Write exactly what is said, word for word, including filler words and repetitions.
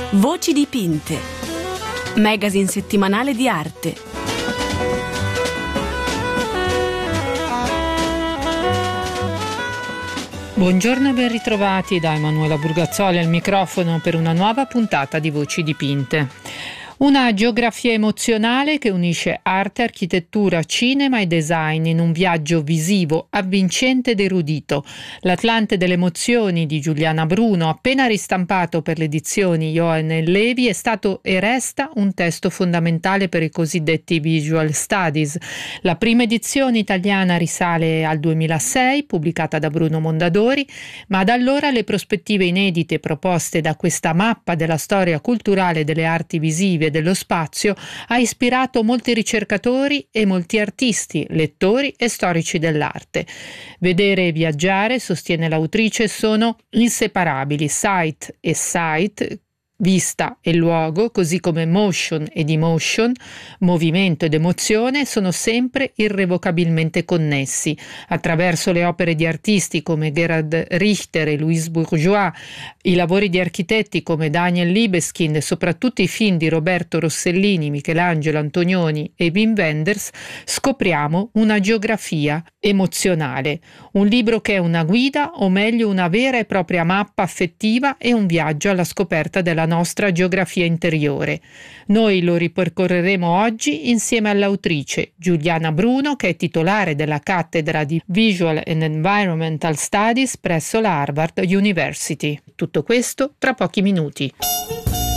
Voci dipinte. Magazine settimanale di arte. Buongiorno e ben ritrovati da Emanuela Burgazzoli al microfono per una nuova puntata di Voci dipinte. Una geografia emozionale che unisce arte, architettura, cinema e design in un viaggio visivo, avvincente ed erudito. L'Atlante delle emozioni di Giuliana Bruno, appena ristampato per le edizioni Johan e Levi, è stato e resta un testo fondamentale per i cosiddetti Visual Studies. La prima edizione italiana risale al duemilasei, pubblicata da Bruno Mondadori, ma da allora le prospettive inedite proposte da questa mappa della storia culturale delle arti visive dello spazio ha ispirato molti ricercatori e molti artisti, lettori e storici dell'arte. Vedere e viaggiare, sostiene l'autrice, sono inseparabili, sight e sight, vista e luogo, così come motion ed emotion, movimento ed emozione, sono sempre irrevocabilmente connessi. Attraverso le opere di artisti come Gerhard Richter e Louise Bourgeois, i lavori di architetti come Daniel Libeskind e soprattutto i film di Roberto Rossellini, Michelangelo Antonioni e Wim Wenders, scopriamo una geografia emozionale. Un libro che è una guida, o meglio una vera e propria mappa affettiva e un viaggio alla scoperta della nostra geografia interiore. Noi lo ripercorreremo oggi insieme all'autrice Giuliana Bruno, che è titolare della cattedra di Visual and Environmental Studies presso la Harvard University. Tutto questo tra pochi minuti.